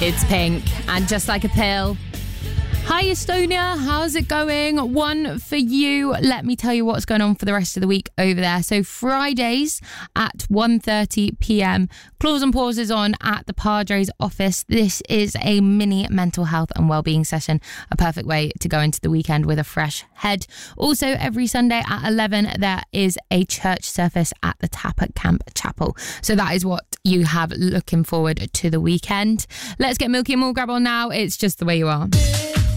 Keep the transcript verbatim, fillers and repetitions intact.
It's Pink and Just Like a Pill. Hi Estonia, how's it going? One for you. Let me tell you what's going on for the rest of the week over there. So Fridays at one thirty p.m, Claws and Paws is on at the Padres office. This is a mini mental health and wellbeing session, a perfect way to go into the weekend with a fresh head. Also every Sunday at eleven there is a church service at the Tapper Camp Chapel. So that is what you have looking forward to the weekend. Let's get Milky and More Grab on now. It's Just the Way You Are.